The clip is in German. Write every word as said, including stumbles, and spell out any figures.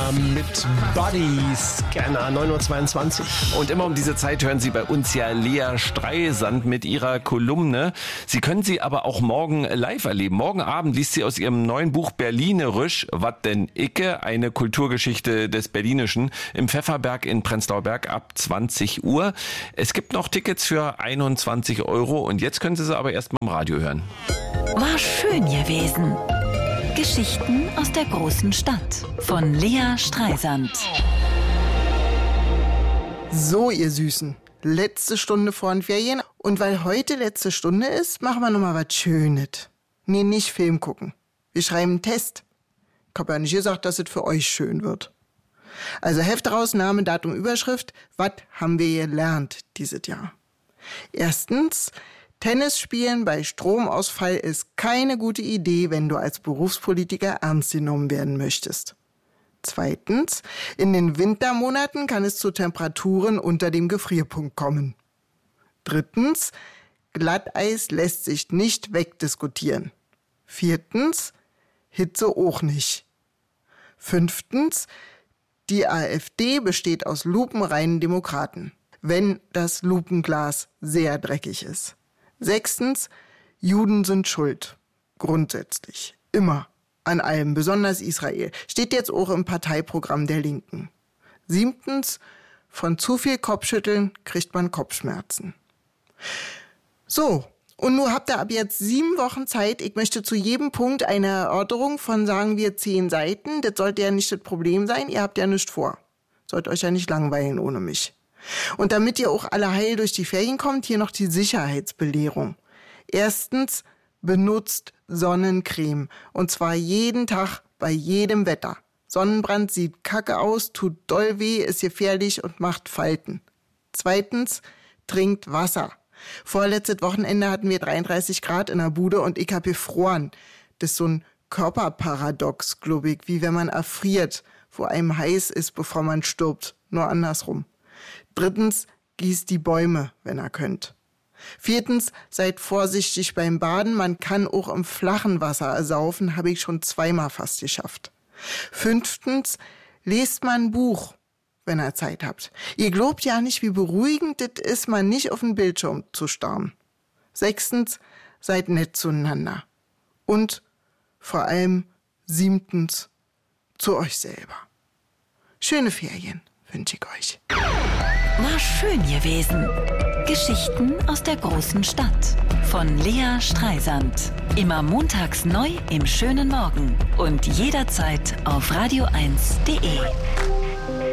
Rihanna mit Body Scanner, neun Uhr zweiundzwanzig. Und immer um diese Zeit hören Sie bei uns ja Lea Streisand mit ihrer Kolumne. Sie können sie aber auch morgen live erleben. Morgen Abend liest sie aus ihrem neuen Buch Berlinerisch, wat denn Icke, eine Kulturgeschichte des Berlinischen, im Pfefferberg in Prenzlauer Berg ab zwanzig Uhr. Es gibt noch Tickets für einundzwanzig Euro und jetzt können Sie sie aber erst mal im Radio hören. War schön gewesen. Geschichten aus der großen Stadt von Lea Streisand. So, ihr Süßen, letzte Stunde vor den Ferien. Und weil heute letzte Stunde ist, machen wir nochmal was Schönes. Nee, nicht Film gucken. Wir schreiben einen Test. Ich habe ja nicht gesagt, dass es für euch schön wird. Also Heft raus, Name, Datum, Überschrift. Was haben wir gelernt dieses Jahr? Erstens, Tennis spielen bei Stromausfall ist keine gute Idee, wenn du als Berufspolitiker ernst genommen werden möchtest. Zweitens, in den Wintermonaten kann es zu Temperaturen unter dem Gefrierpunkt kommen. Drittens, Glatteis lässt sich nicht wegdiskutieren. Viertens, Hitze auch nicht. Fünftens, die AfD besteht aus lupenreinen Demokraten, wenn das Lupenglas sehr dreckig ist. Sechstens, Juden sind schuld. Grundsätzlich. Immer. An allem. Besonders Israel. Steht jetzt auch im Parteiprogramm der Linken. Siebtens, von zu viel Kopfschütteln kriegt man Kopfschmerzen. So. Und nun habt ihr ab jetzt sieben Wochen Zeit. Ich möchte zu jedem Punkt eine Erörterung von, sagen wir, zehn Seiten. Das sollte ja nicht das Problem sein. Ihr habt ja nichts vor. Sollt euch ja nicht langweilen ohne mich. Und damit ihr auch alle heil durch die Ferien kommt, hier noch die Sicherheitsbelehrung. Erstens, benutzt Sonnencreme. Und zwar jeden Tag, bei jedem Wetter. Sonnenbrand sieht kacke aus, tut doll weh, ist gefährlich und macht Falten. Zweitens, trinkt Wasser. Vorletztes Wochenende hatten wir dreiunddreißig Grad in der Bude und ich hab gefroren. Das ist so ein Körperparadox, glaube ich, wie wenn man erfriert, wo einem heiß ist, bevor man stirbt. Nur andersrum. Drittens, gießt die Bäume, wenn ihr könnt. Viertens, seid vorsichtig beim Baden. Man kann auch im flachen Wasser ersaufen, habe ich schon zweimal fast geschafft. Fünftens, lest mal ein Buch, wenn ihr Zeit habt. Ihr glaubt ja nicht, wie beruhigend es ist, mal nicht auf den Bildschirm zu starren. Sechstens, seid nett zueinander. Und vor allem siebtens, zu euch selber. Schöne Ferien wünsche ich euch. War schön gewesen. Geschichten aus der großen Stadt von Lea Streisand. Immer montags neu im schönen Morgen und jederzeit auf radio eins punkt de.